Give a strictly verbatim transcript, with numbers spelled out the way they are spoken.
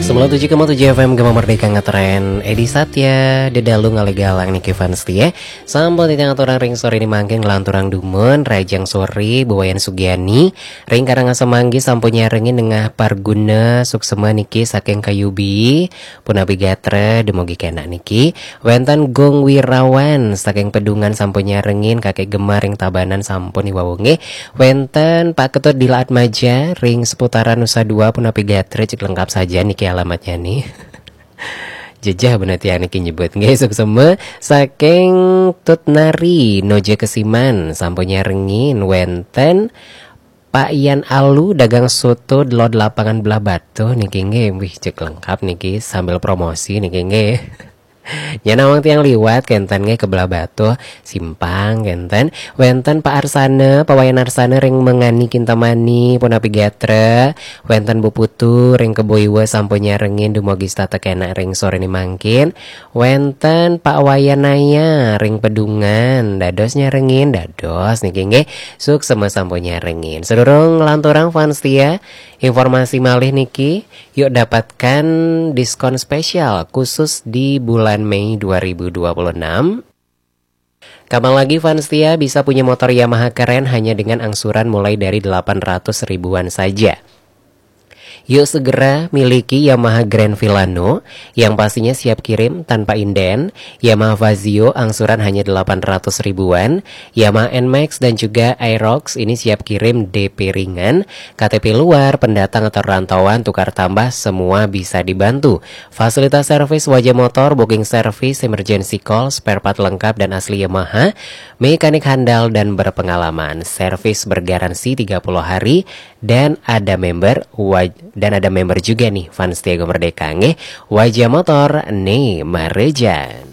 sembilan puluh tujuh koma tujuh F M Gema Merdeka ngetren Edi Satya Dedalu ngalegalang Niki Vanstia Sampun titang aturang ring sore ini mangking Ngelanturang dumun Rajang sore Bawayan Sugiani Ring Karangasem manggi Sampunya rengin Nengah Parguna Suksema Niki Saking Kayubi Punabi Gatra Demogi Kena Niki Wentan Gong Wirawan Saking Pedungan Sampunya rengin Kakek Gemar Ring Tabanan Sampun Iwawungi Wentan Pak Ketut Dila Atmaja Ring seputaran Nusa Dua Punabi Gatra Cik lengkap saja Niki alamatnya nih. Jejah bener ya niki nyebut guys semua saking Tutnari Noje Kesiman Sampunya rengin Wenten Pak Ian Alu dagang soto delod lapangan belah batu niki nge wih cek lengkap niki sambil promosi niki nge. Nyana wong tiang liwat kenten nge ke belah batu simpang kenten wenten Pak Arsana pawayan Arsana ring mengani kintamani punapi gatra wenten Bu Putu ring keboiwa sampunya rengin dumogi stata kena ring sore ni mangkin wenten Pak Wayanaya ring pedungan dadosnya rengin dados niki nge suk sama sampunya rengin sedurung lanturang Vanstia informasi malih niki yuk dapatkan diskon spesial khusus di bulan Mei dua ribu dua puluh enam. Kapan lagi Vanstia bisa punya motor Yamaha keren hanya dengan angsuran mulai dari delapan ratus ribuan saja. Yuk segera miliki Yamaha Grand Villano yang pastinya siap kirim tanpa inden, Yamaha Vazio angsuran hanya delapan ratus ribuan, Yamaha N-Max dan juga Aerox ini siap kirim D P ringan, K T P luar, pendatang atau rantauan tukar tambah semua bisa dibantu. Fasilitas servis wajah motor, booking service, emergency call, spare part lengkap dan asli Yamaha, mekanik handal dan berpengalaman, servis bergaransi tiga puluh hari dan ada member waj dan ada member juga nih Vanstia Merdeka nge wajah motor nih Mareja.